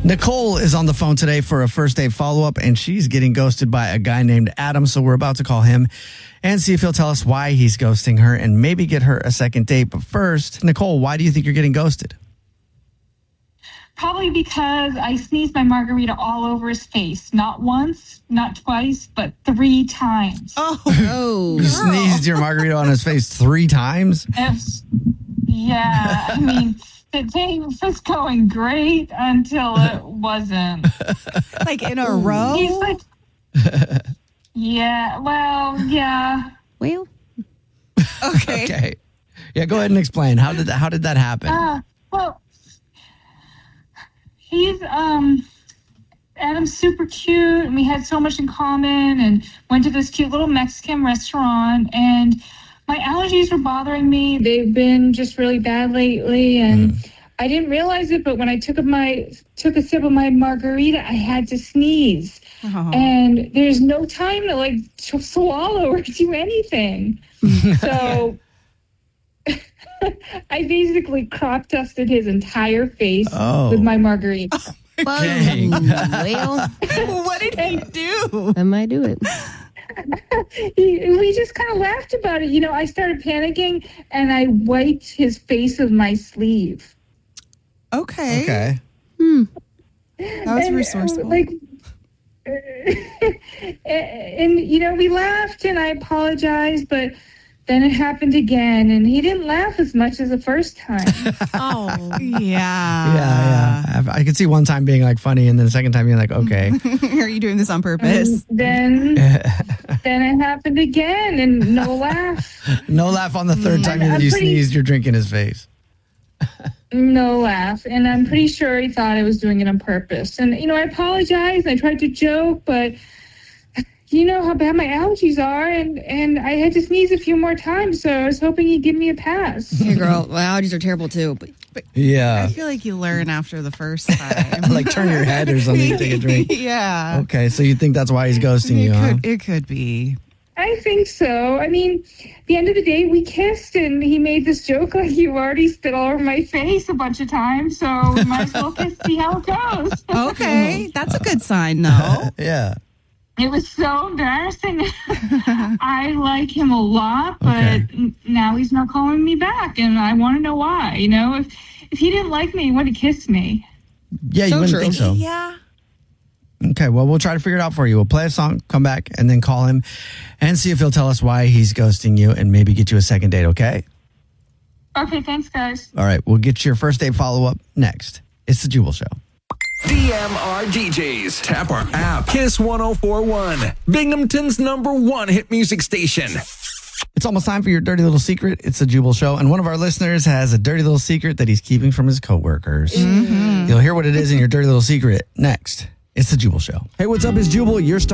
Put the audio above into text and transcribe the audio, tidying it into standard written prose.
Nicole is on the phone today for a first date follow-up, and she's getting ghosted by a guy named Adam. So we're about to call him and see if he'll tell us why he's ghosting her and maybe get her a second date. But first, Nicole, why do you think you're getting ghosted? Probably because I sneezed my margarita all over his face. Not once, not twice, but 3 times. Oh, You sneezed your margarita on his face 3 times? Yeah, I mean, the day was going great until it wasn't. like in a row? He's like, yeah, well, yeah. Well, okay. Okay. Yeah, go ahead and explain. How did that happen? Well, he's, Adam's super cute, and we had so much in common, and went to this cute little Mexican restaurant, and my allergies were bothering me. They've been just really bad lately, and I didn't realize it, but when I took a sip of my margarita, I had to sneeze. Oh. And there's no time to swallow or do anything. So I basically crop dusted his entire face with my margarita. Dang. Well, What did he do? I might do it. We just kind of laughed about it. You know, I started panicking, and I wiped his face with my sleeve. Okay. Okay. That was resourceful. And you know, we laughed, and I apologized, but then it happened again, and he didn't laugh as much as the first time. Oh, yeah. Yeah. I could see one time being like funny, and then the second time being like, okay. Are you doing this on purpose? Then it happened again, and no laugh. No laugh on the third time you sneezed your drink in his face. No laugh. And I'm pretty sure he thought I was doing it on purpose. And, you know, I apologized. I tried to joke, but you know how bad my allergies are. And I had to sneeze a few more times, so I was hoping he'd give me a pass. Hey, girl, my allergies are terrible, too. But Yeah. I feel like you learn after the first time. Like turn your head or something, take a drink. Yeah. Okay, so you think that's why he's ghosting you, huh? It could be. I think so. I mean, at the end of the day, we kissed, and he made this joke like, you already spit all over my face a bunch of times, so we might as well kiss, see how it goes. Okay. That's a good sign, though. Yeah. It was so embarrassing. I like him a lot, but now he's not calling me back, and I want to know why. You know, if he didn't like me, he wouldn't kiss me. Yeah, you wouldn't think so. Yeah. Okay, well, we'll try to figure it out for you. We'll play a song, come back, and then call him and see if he'll tell us why he's ghosting you and maybe get you a second date, okay? Okay, thanks, guys. All right, we'll get your first date follow-up next. It's The Jubal Show. DMR DJs. Tap our app. Kiss 1041. Binghamton's #1 hit music station. It's almost time for your dirty little secret. It's The Jubal Show, and one of our listeners has a dirty little secret that he's keeping from his coworkers. You'll hear what it is in your dirty little secret next. It's The Jubal Show. Hey, what's up? It's Jubal. You're